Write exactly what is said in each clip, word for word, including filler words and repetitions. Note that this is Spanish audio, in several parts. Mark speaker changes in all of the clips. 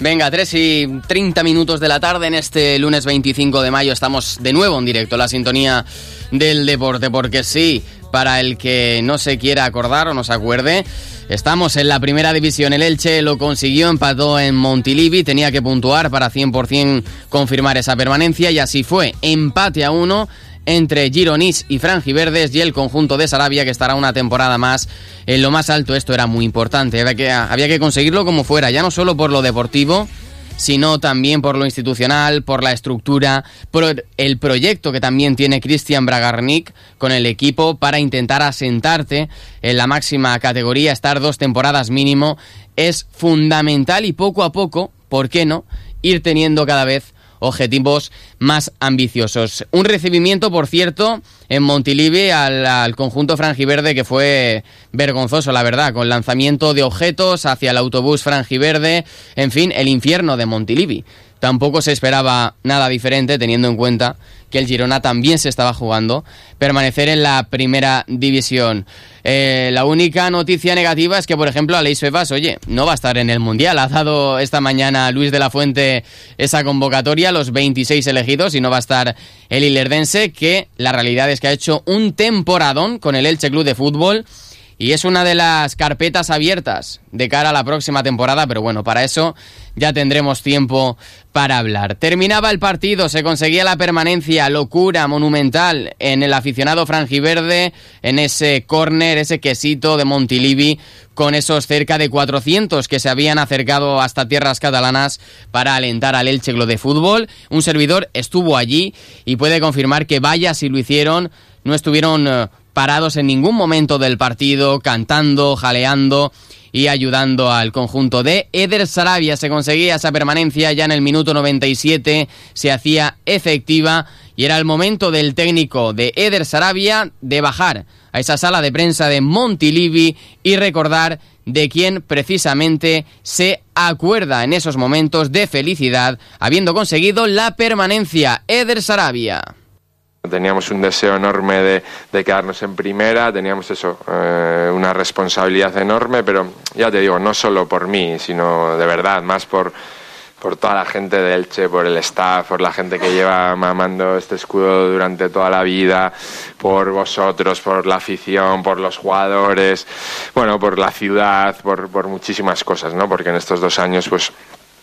Speaker 1: Venga, tres y treinta minutos de la tarde en este lunes veinticinco de mayo. Estamos de nuevo en directo, la sintonía del deporte, porque sí, para el que no se quiera acordar o no se acuerde, estamos en la primera división. El Elche lo consiguió, empató en Montilivi, tenía que puntuar para cien por ciento confirmar esa permanencia y así fue. Empate a uno entre Gironís y Franjiverdes y el conjunto de Sarabia, que estará una temporada más en lo más alto. Esto era muy importante, había que, había que conseguirlo como fuera, ya no solo por lo deportivo, sino también por lo institucional, por la estructura, por el proyecto que también tiene Cristian Bragarnik con el equipo para intentar asentarte en la máxima categoría. Estar dos temporadas mínimo es fundamental y poco a poco, ¿por qué no?, ir teniendo cada vez objetivos más ambiciosos. Un recibimiento, por cierto, en Montilivi al, al conjunto franjiverde que fue vergonzoso, la verdad, con lanzamiento de objetos hacia el autobús franjiverde, en fin, el infierno de Montilivi. Tampoco se esperaba nada diferente, teniendo en cuenta que el Girona también se estaba jugando permanecer en la primera división. Eh, la única noticia negativa es que, por ejemplo, Aleix Febas, oye, no va a estar en el Mundial. Ha dado esta mañana Luis de la Fuente esa convocatoria, los veintiséis elegidos, y no va a estar el ilerdense, que la realidad es que ha hecho un temporadón con el Elche Club de Fútbol. Y es una de las carpetas abiertas de cara a la próxima temporada, pero bueno, para eso ya tendremos tiempo para hablar. Terminaba el partido, se conseguía la permanencia, locura monumental en el aficionado franjiverde, en ese córner, ese quesito de Montilivi, con esos cerca de cuatrocientos que se habían acercado hasta tierras catalanas para alentar al Elche Club de Fútbol. Un servidor estuvo allí y puede confirmar que vaya si lo hicieron, no estuvieron Uh, parados en ningún momento del partido, cantando, jaleando y ayudando al conjunto de Eder Sarabia. Se conseguía esa permanencia ya en el minuto noventa y siete, se hacía efectiva y era el momento del técnico de Eder Sarabia de bajar a esa sala de prensa de Montilivi y recordar de quién precisamente se acuerda en esos momentos de felicidad, habiendo conseguido la permanencia. Eder Sarabia.
Speaker 2: Teníamos un deseo enorme de, de quedarnos en primera, teníamos eso, eh, una responsabilidad enorme, pero ya te digo, no solo por mí, sino de verdad, más por, por toda la gente de Elche, por el staff, por la gente que lleva mamando este escudo durante toda la vida, por vosotros, por la afición, por los jugadores, bueno, por la ciudad, por, por muchísimas cosas, ¿no? Porque en estos dos años, pues,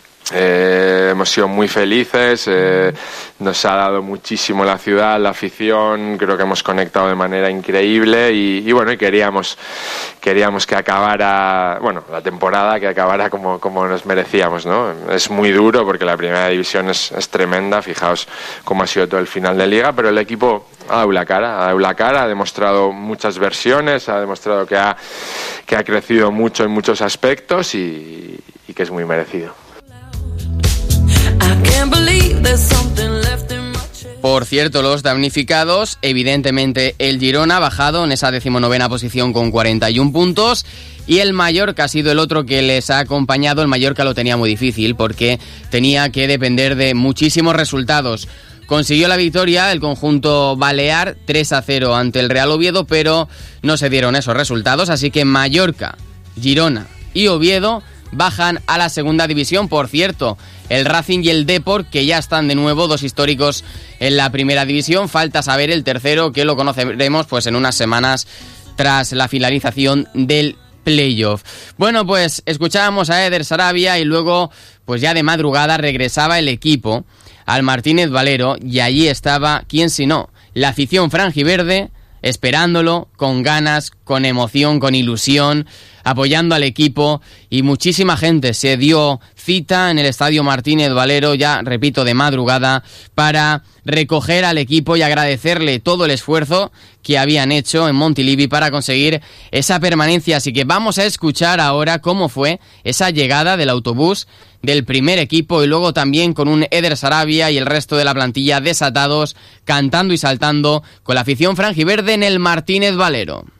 Speaker 2: Eh, hemos sido muy felices, eh, nos ha dado muchísimo la ciudad, la afición, creo que hemos conectado de manera increíble y, y bueno, y queríamos queríamos que acabara, bueno, la temporada que acabara como, como nos merecíamos, ¿no? Es muy duro porque la primera división es, es tremenda, fijaos cómo ha sido todo el final de liga, pero el equipo ha dado la cara, ha dado la cara, ha demostrado muchas versiones, ha demostrado que ha, que ha crecido mucho en muchos aspectos y, y que es muy merecido.
Speaker 1: Por cierto, los damnificados, evidentemente el Girona ha bajado en esa decimonovena posición con cuarenta y un puntos y el Mallorca ha sido el otro que les ha acompañado. El Mallorca lo tenía muy difícil porque tenía que depender de muchísimos resultados. Consiguió la victoria el conjunto balear tres a cero ante el Real Oviedo, pero no se dieron esos resultados, así que Mallorca, Girona y Oviedo bajan a la segunda división. Por cierto, el Racing y el Depor, que ya están de nuevo, dos históricos en la primera división. Falta saber el tercero, que lo conoceremos pues en unas semanas tras la finalización del playoff. Bueno, pues escuchábamos a Eder Sarabia y luego, pues ya de madrugada, regresaba el equipo al Martínez Valero y allí estaba, quién si no, la afición franjiverde, esperándolo con ganas, con emoción, con ilusión, apoyando al equipo, y muchísima gente se dio cita en el Estadio Martínez Valero, ya repito, de madrugada, para recoger al equipo y agradecerle todo el esfuerzo que habían hecho en Montilivi para conseguir esa permanencia. Así que vamos a escuchar ahora cómo fue esa llegada del autobús del primer equipo y luego también con un Eder Sarabia y el resto de la plantilla desatados, cantando y saltando con la afición franjiverde en el Martínez Valero.